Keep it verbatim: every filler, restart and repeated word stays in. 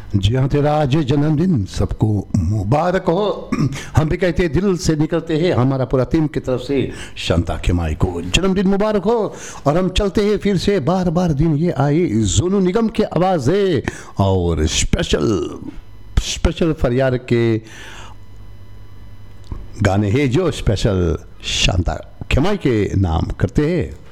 जी हाँ, तेरा आज जन्मदिन सबको मुबारक हो। हम भी कहते हैं, दिल से निकलते हैं, हमारा पूरा टीम की तरफ से शांता खेमाई को जन्मदिन मुबारक हो। और हम चलते हैं फिर से, बार बार दिन ये आई, जोनू निगम की आवाज़ है और स्पेशल स्पेशल फरियाद के गाने हैं जो स्पेशल शांता खेमाई के नाम करते हैं।